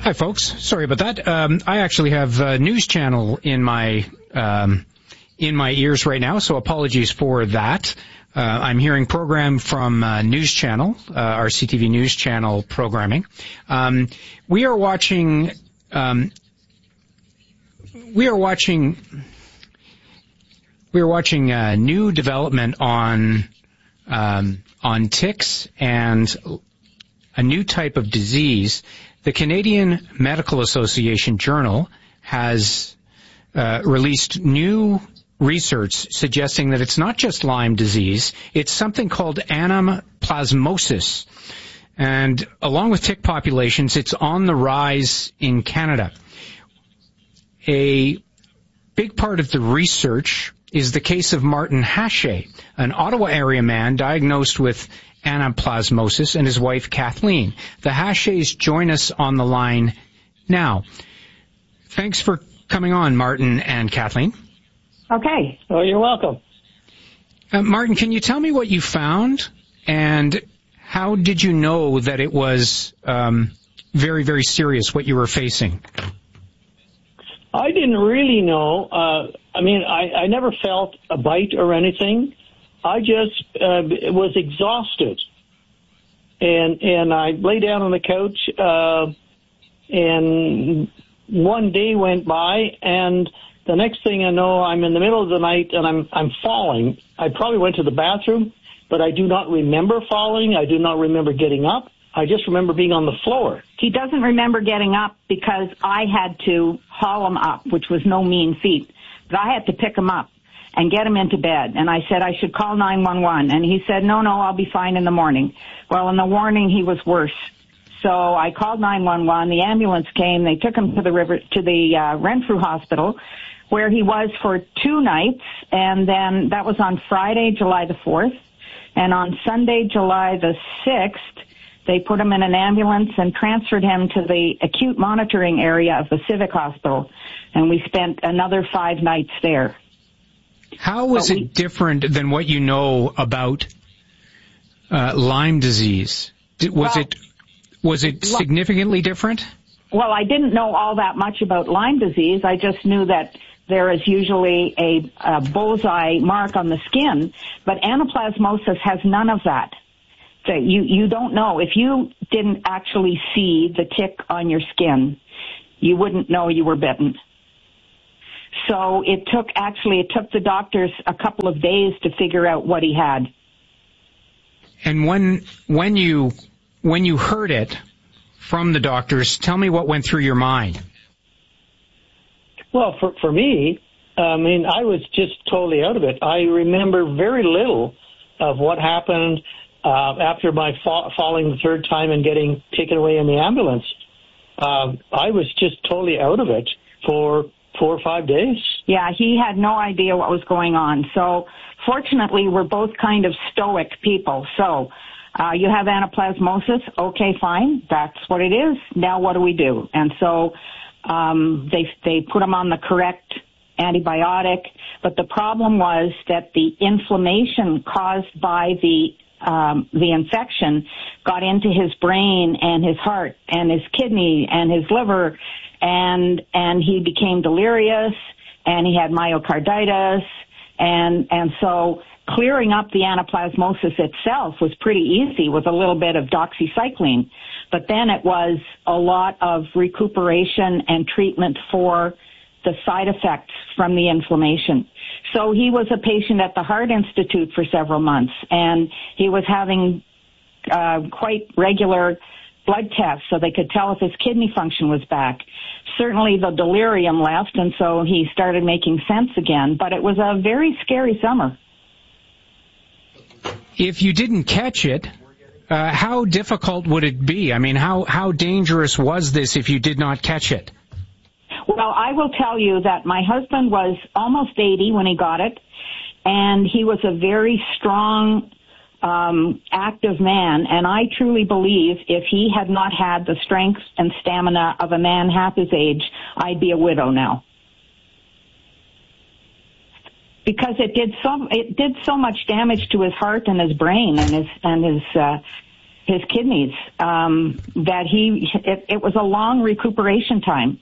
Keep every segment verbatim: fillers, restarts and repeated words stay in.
Hi, folks. Sorry about that. Um, I actually have a news channel in my um, in my ears right now, so apologies for that. Uh, I'm hearing program from uh, News Channel, uh, our C T V News Channel programming. Um, we are watching. Um, we are watching. We are watching uh, new development on um, on ticks and a new type of disease. The Canadian Medical Association Journal has uh, released new research suggesting that it's not just Lyme disease, it's something called anaplasmosis. And along with tick populations, it's on the rise in Canada. A big part of the research is the case of Martin Hache, an Ottawa area man diagnosed with anaplasmosis, and his wife Kathleen. The Haches join us on the line now. Thanks for coming on, Martin and Kathleen. Okay. Oh, you're welcome. Uh, Martin, can you tell me what you found, and how did you know that it was um, very, very serious, what you were facing? I didn't really know. Uh, I mean, I, I never felt a bite or anything. I just uh, was exhausted, and and I lay down on the couch, uh, and one day went by, and the next thing I know, I'm in the middle of the night, and I'm I'm falling. I probably went to the bathroom, but I do not remember falling. I do not remember getting up. I just remember being on the floor. He doesn't remember getting up because I had to haul him up, which was no mean feat. But I had to pick him up and get him into bed. And I said I should call nine one one. And he said, no, no, I'll be fine in the morning. Well, in the morning, he was worse. So I called nine one one. The ambulance came. They took him to the river, to the uh, Renfrew Hospital, where he was for two nights. And then that was on Friday, July the fourth. And on Sunday, July the sixth, they put him in an ambulance and transferred him to the acute monitoring area of the Civic Hospital. And we spent another five nights there. How was we, it different than what you know about uh, Lyme disease? Was well, it was it significantly different? Well, I didn't know all that much about Lyme disease. I just knew that there is usually a, a bullseye mark on the skin, but anaplasmosis has none of that. So you, you don't know. If you didn't actually see the tick on your skin, you wouldn't know you were bitten. So it took, actually, it took the doctors a couple of days to figure out what he had. And when, when you, when you heard it from the doctors, tell me what went through your mind. Well, for, for me, I mean, I was just totally out of it. I remember very little of what happened uh, after my fa- falling the third time and getting taken away in the ambulance. Um, I was just totally out of it for four or five days. Yeah, he had no idea what was going on. So fortunately, we're both kind of stoic people. So uh, you have anaplasmosis. Okay, fine. That's what it is. Now what do we do? And so um, they they put him on the correct antibiotic. But the problem was that the inflammation caused by the um, the infection got into his brain and his heart and his kidney and his liver, and and he became delirious, and he had myocarditis, and and so clearing up the anaplasmosis itself was pretty easy with a little bit of doxycycline, but then it was a lot of recuperation and treatment for the side effects from the inflammation. So he was a patient at the Heart Institute for several months, and he was having uh, quite regular blood tests so they could tell if his kidney function was back. Certainly the delirium left, and so he started making sense again, but it was a very scary summer. If you didn't catch it, uh, how difficult would it be? I mean, how, how dangerous was this if you did not catch it? Well, I will tell you that my husband was almost eighty when he got it, and he was a very strong, um, active man, and I truly believe if he had not had the strength and stamina of a man half his age, I'd be a widow now. Because it did so, it did so much damage to his heart and his brain and his, and his, uh, his kidneys. Um, that he, it, it was a long recuperation time.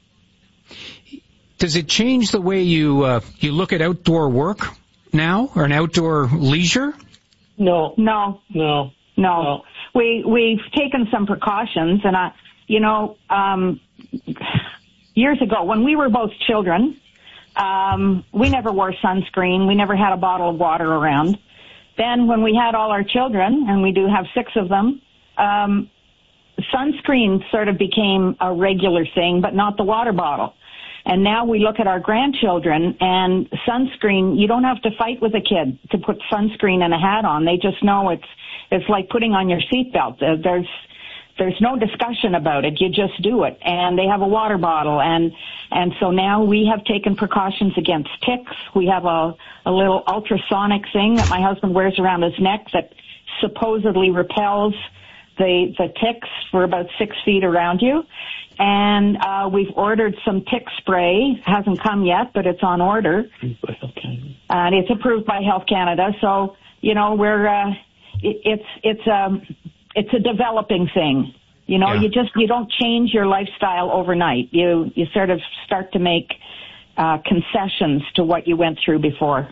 Does it change the way you uh, you look at outdoor work now, or an outdoor leisure? No, no, no, no. no. We we've taken some precautions, and I, you know, um, years ago when we were both children, um, we never wore sunscreen. We never had a bottle of water around. Then when we had all our children, and we do have six of them, um, sunscreen sort of became a regular thing, but not the water bottle. And now we look at our grandchildren, and sunscreen, you don't have to fight with a kid to put sunscreen and a hat on. They just know it's it's like putting on your seatbelt. There's there's no discussion about it. You just do it. And they have a water bottle. And and so now we have taken precautions against ticks. We have a, a little ultrasonic thing that my husband wears around his neck that supposedly repels the, the ticks for about six feet around you. And uh, we've ordered some tick spray. Hasn't come yet, but it's on order. And it's approved by Health Canada. So, you know, we're uh, it, it's it's um it's a developing thing. You know, yeah. you just you don't change your lifestyle overnight. You you sort of start to make uh, concessions to what you went through before.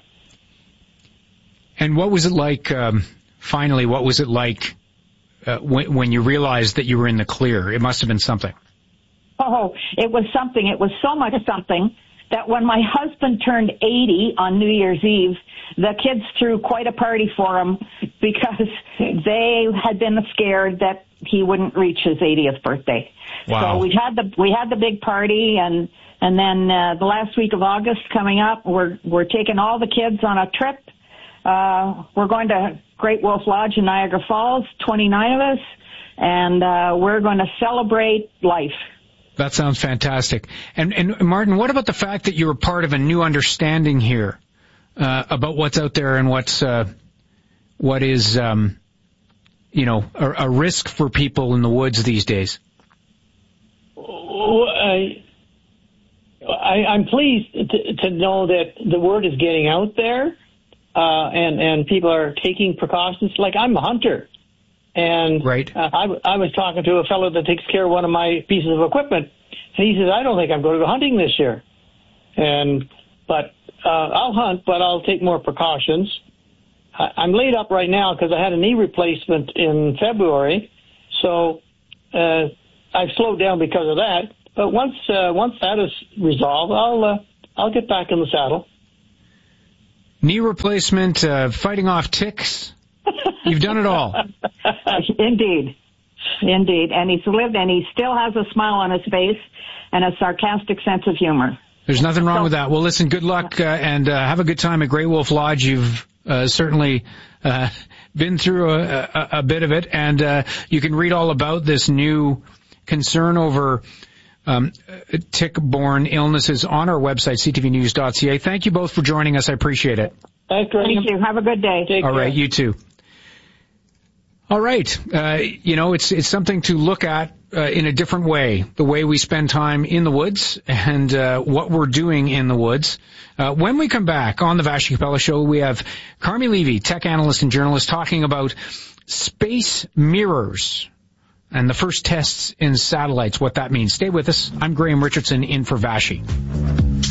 And what was it like? Um, finally, what was it like uh, when, when you realized that you were in the clear? It must have been something. Oh, it was something. It was so much something that when my husband turned eighty on New Year's Eve, the kids threw quite a party for him because they had been scared that he wouldn't reach his eightieth birthday. Wow. So we had the we had the big party, and and then uh, the last week of August coming up, we're we're taking all the kids on a trip. Uh, we're going to Great Wolf Lodge in Niagara Falls, twenty-nine of us, and uh, we're going to celebrate life. That sounds fantastic. And, and Martin, what about the fact that you're part of a new understanding here uh, about what's out there and what's uh, what is, um, you know, a, a risk for people in the woods these days? I, I, I'm pleased to, to know that the word is getting out there, uh, and and people are taking precautions. Like, I'm a hunter. And right. uh, I, I was talking to a fellow that takes care of one of my pieces of equipment, and he says, I don't think I'm going to go hunting this year. And but uh, I'll hunt, but I'll take more precautions. I, I'm laid up right now because I had a knee replacement in February, so uh, I've slowed down because of that. But once uh, once that is resolved, I'll uh, I'll get back in the saddle. Knee replacement, uh, fighting off ticks. You've done it all. Indeed. Indeed. And he's lived, and he still has a smile on his face and a sarcastic sense of humor. There's nothing wrong so, with that. Well, listen, good luck, uh, and uh, have a good time at Great Wolf Lodge. You've uh, certainly uh, been through a, a, a bit of it, and uh, you can read all about this new concern over um, tick-borne illnesses on our website, c t v news dot c a. Thank you both for joining us. I appreciate it. Thanks, Graham. Thank you. Have a good day. Take all care. right, you too. All right. Uh, you know, it's it's something to look at uh, in a different way, the way we spend time in the woods and uh, what we're doing in the woods. Uh, when we come back on the Vassy Capella Show, we have Carmi Levy, tech analyst and journalist, talking about space mirrors and the first tests in satellites, what that means. Stay with us. I'm Graham Richardson in for Vassy.